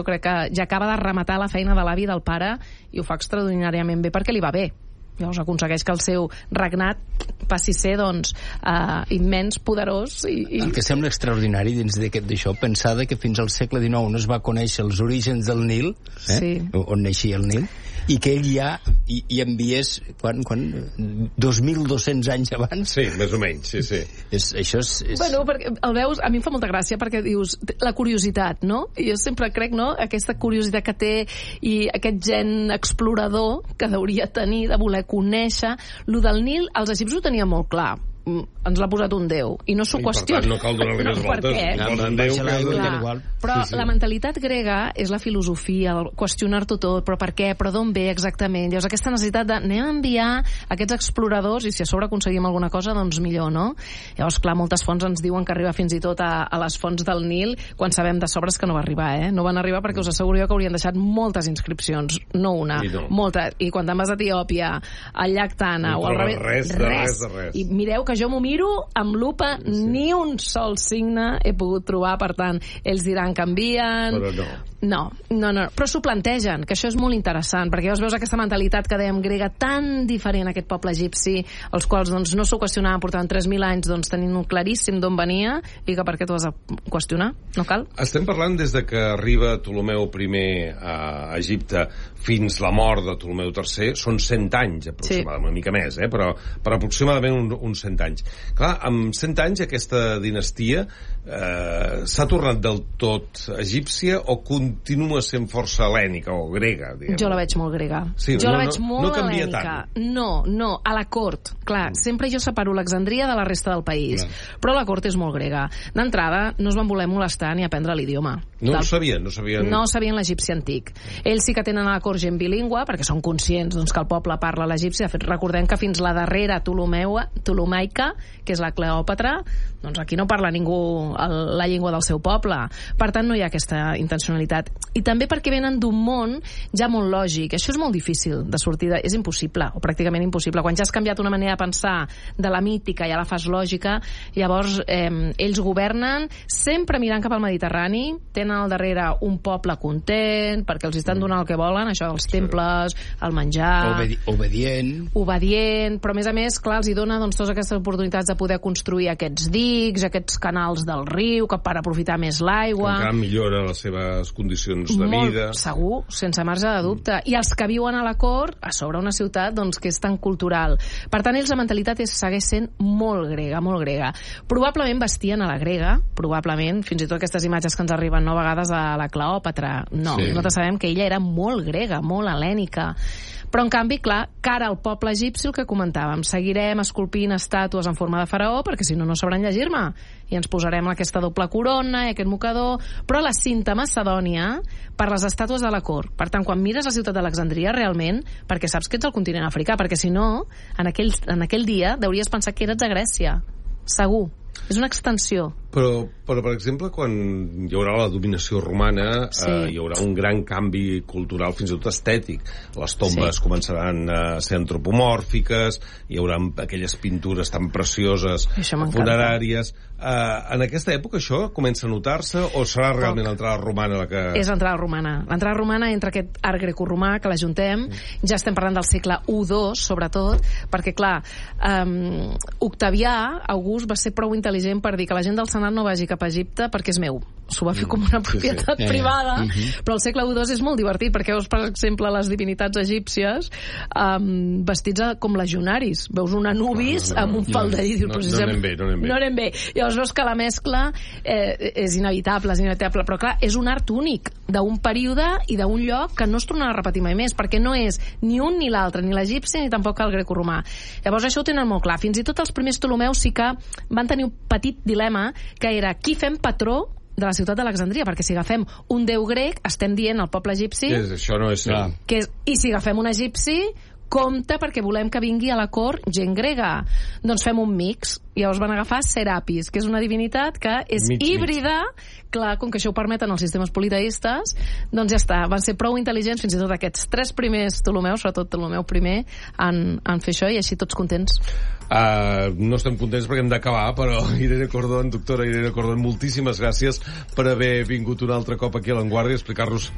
crec que ja acaba de rematar la feina de l'avi i del pare i ho fa extraordinàriament bé perquè li va bé. Llavors aconsegueix que el seu regnat passi a ser, doncs, immens, poderós. El que sembla extraordinari dins d'això, pensar que fins al segle XIX no es va conèixer els orígens del Nil, on naixia el Nil, i que ell ja hi enviés, quan 2.200 anys abans. Sí, més o menys, sí. Això és... Bueno, perquè el veus, a mi em fa molta gràcia perquè dius, la curiositat, no? I jo sempre crec, no?, aquesta curiositat que té i aquest gen explorador que hauria tenir de voler conèixer. Lo del Nil, els egipcis ho tenien molt clar. Ens l'ha posat un déu i no s'ho qüestiona. Per tant, no cal donar-li més voltes. Però la mentalitat grega és la filosofia, el qüestionar-t'ho tot, però per què, però d'on ve exactament. Llavors aquesta necessitat de anem a enviar aquests exploradors i si a sobre aconseguim alguna cosa, doncs millor, no? Llavors, clar, moltes fonts ens diuen que arriba fins i tot a les fonts del Nil quan sabem de sobres que no va arribar, No van arribar perquè us asseguro jo que haurien deixat moltes inscripcions, no una, moltes. I quan te'n vas a Etiòpia, al llac Tana o al revés, res. I mireu que jo m'ho miro amb lupa, ni un sol signe he pogut trobar, per tant, ells diran que envien... Però no. Però s'ho plantegen, que això és molt interessant, perquè llavors veus aquesta mentalitat que dèiem grega tan diferent a aquest poble egipci, els quals doncs, no s'ho qüestionaven, portaven 3.000 anys doncs, tenint un claríssim d'on venia, i que per què t'ho has de qüestionar? No cal? Estem parlant des de que arriba Ptolemeu I a Egipte fins la mort de Ptolemeu III, són 100 anys aproximadament, una mica més, però aproximadament uns 100 anys. Clar, amb 100 anys aquesta dinastia s'ha tornat del tot egípcia o continua sent força hel·lènica o grega, diguem. Jo la veig molt grega. Sí, jo la veig molt hel·lènica. No, a la cort. Clar, sempre jo separo Alexandria de la resta del país. Però la cort és molt grega. D'entrada, no es van voler molestar ni aprendre l'idioma. No sabien l'egipci antic. Ells sí que tenen a la cort gent bilingüe, perquè són conscients doncs, que el poble parla l'egipci. De fet, recordem que fins la darrera ptolemaica, que és la Cleòpatra, doncs aquí no parla ningú la llengua del seu poble. Per tant, no hi ha aquesta intencionalitat. I també perquè venen d'un món ja molt lògic. Això és molt difícil de sortir és impossible, o pràcticament impossible. Quan ja has canviat una manera de pensar de la mítica i ja la fas lògica, llavors ells governen sempre mirant cap al Mediterrani, tenen al darrere un poble content, perquè els estan donant el que volen, això dels temples, el menjar... Obedient, però a més, clar, els hi dona doncs, totes aquestes oportunitats de poder construir aquests dics, aquests canals del riu, que per aprofitar més l'aigua... Que encara millora les seves condicions de vida. Segur, sense marge de dubte. I els que viuen a la cort, a sobre una ciutat doncs, que és tan cultural. Per tant, ells la mentalitat segueix sent molt grega, molt grega. Probablement vestien a la grega, probablement, fins i tot aquestes imatges que ens arriben a vegades a la Cleòpatra. Nosaltres sabem que ella era molt grega, molt hel·lènica. Però, en canvi, clar, cara al poble egipci, el que comentàvem, seguirem esculpint estàtues en forma de faraó, perquè si no, no sabran llegir-me. I ens posarem aquesta doble corona i aquest mocador. Però la cinta macedònia per les estàtues de la cort. Per tant, quan mires la ciutat d'Alexandria, realment, perquè saps que ets al continent africà, perquè si no, en aquell dia deuries pensar que eres a Grècia. Segur. És una extensió. Però, per exemple, quan hi haurà la dominació romana, hi haurà un gran canvi cultural, fins i tot estètic. Les tombes començaran a ser antropomòrfiques, hi haurà aquelles pintures tan precioses funeràries. En aquesta època això comença a notar-se o serà realment l'entrada romana la que... És l'entrada romana. L'entrada romana entre aquest art grecoromà que l'ajuntem, ja estem parlant del segle I-II, sobretot, perquè, clar, Octavià, August, va ser prou intel·ligent per dir que la gent del Senat no vagi cap a Egipte perquè és meu. S'ho va fer com una propietat privada, però el segle I-II és molt divertit perquè veus, per exemple, les divinitats egípcies vestits com legionaris. Veus un Anubis amb un faldell i dius, no anem bé. Llavors veus que la mescla és inevitable, però clar, és un art únic d'un període i d'un lloc que no es tornarà a repetir mai més, perquè no és ni un ni l'altre, ni l'egipci ni tampoc el grecoromà. Llavors això ho tenen molt clar. Fins i tot els primers Ptolemeus sí que van tenir un petit dilema, que era qui fem patró de la ciutat d'Alexandria, perquè si agafem un déu grec, estem dient al poble egipci... Això no és cert. I si agafem un egipci, compte perquè volem que vingui a la cort gent grega. Doncs fem un mix. Llavors van agafar Serapis, que és una divinitat que és híbrida. Clar, com que això ho permeten els sistemes politeistes, doncs ja està. Van ser prou intel·ligents, fins i tot aquests 3 primers Ptolemeus, sobretot Ptolemeu I, en fer això, i així tots contents. No estem contents perquè hem d'acabar, però Irene Cordón, doctora Irene Cordón, moltíssimes gràcies per haver vingut un altre cop aquí a La Vanguardia a explicar-nos